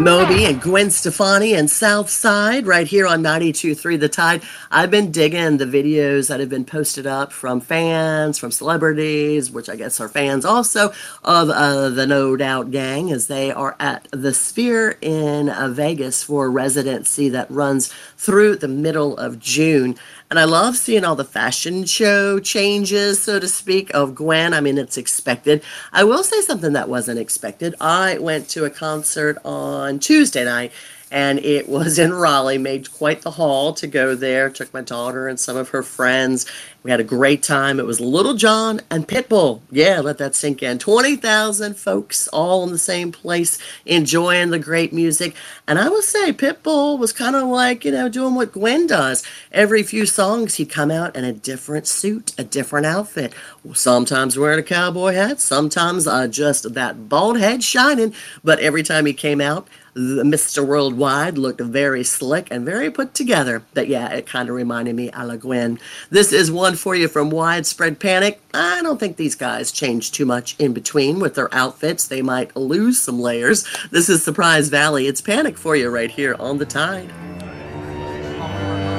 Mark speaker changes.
Speaker 1: Moby and Gwen Stefani and Southside right here on 92.3 The Tide. I've been digging the videos that have been posted up from fans, from celebrities, which I guess are fans also of the No Doubt Gang, as they are at the Sphere in Vegas for a residency that runs through the middle of June. And I love seeing all the fashion show changes, so to speak, of Gwen. I mean, it's expected. I will say something that wasn't expected. I went to a concert on Tuesday night, and it was in Raleigh. Made quite the haul to go there. Took my daughter and some of her friends. We had a great time. It was Little John and Pitbull. Yeah, let that sink in. 20,000 folks all in the same place enjoying the great music. And I will say, Pitbull was kind of like, doing what Gwen does. Every few songs, he'd come out in a different suit, a different outfit. Sometimes wearing a cowboy hat, sometimes just that bald head shining. But every time he came out, Mr. Worldwide looked very slick and very put together. But yeah, it kind of reminded me a la Gwen. This is one for you from Widespread Panic. I don't think these guys change too much in between with their outfits. They might lose some layers. This is Surprise Valley. It's Panic for you right here on The Tide.